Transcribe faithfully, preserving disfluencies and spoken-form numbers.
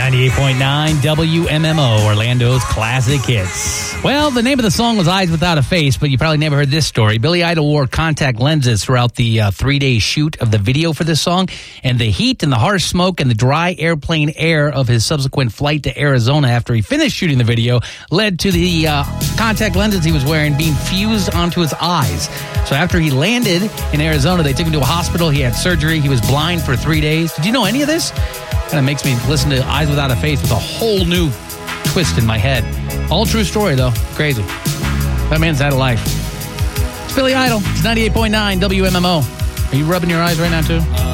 ninety-eight point nine W M M O, Orlando's classic hits. Well, the name of the song was Eyes Without a Face, but you probably never heard this story. Billy Idol wore contact lenses throughout the uh, three-day shoot of the video for this song, and the heat and the harsh smoke and the dry airplane air of his subsequent flight to Arizona after he finished shooting the video led to the uh, contact lenses he was wearing being fused onto his eyes. So after he landed in Arizona, they took him to a hospital. He had surgery. He was blind for three days. Did you know any of this? Kind of makes me listen to Eyes Without a Face with a whole new twist in my head. All true story, though. Crazy. That man's out of life. It's Billy Idol. It's ninety-eight point nine W M M O. Are you rubbing your eyes right now, too?